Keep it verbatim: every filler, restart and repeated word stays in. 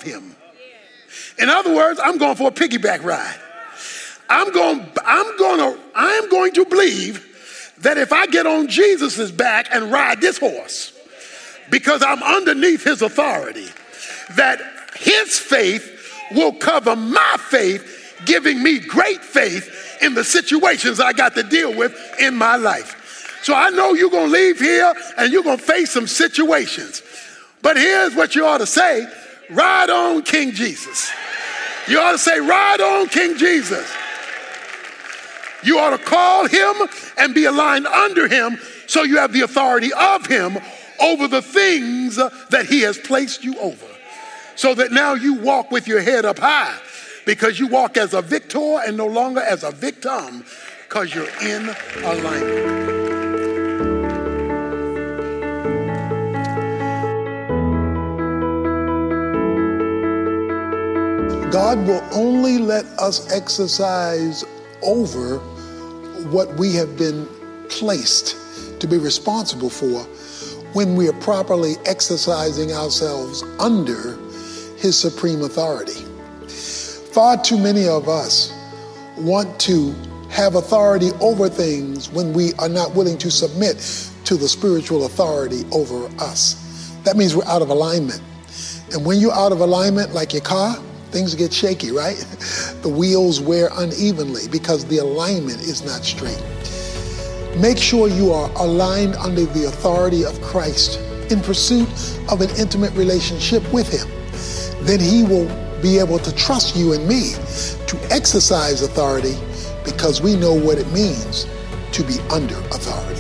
him. In other words, I'm going for a piggyback ride. I'm going, I'm going to, I'm going to believe that if I get on Jesus's back and ride this horse, because I'm underneath his authority, that his faith will cover my faith, giving me great faith in the situations I got to deal with in my life. So I know you're going to leave here and you're going to face some situations. But here's what you ought to say: ride on, King Jesus. You ought to say, ride on, King Jesus. You ought to call him and be aligned under him so you have the authority of him over the things that he has placed you over. So that now you walk with your head up high, because you walk as a victor and no longer as a victim, because you're in alignment. God will only let us exercise over what we have been placed to be responsible for when we are properly exercising ourselves under his supreme authority. Far too many of us want to have authority over things when we are not willing to submit to the spiritual authority over us. That means we're out of alignment. And when you're out of alignment, like your car, things get shaky, right? The wheels wear unevenly because the alignment is not straight. Make sure you are aligned under the authority of Christ in pursuit of an intimate relationship with him. Then he will be able to trust you and me to exercise authority, because we know what it means to be under authority.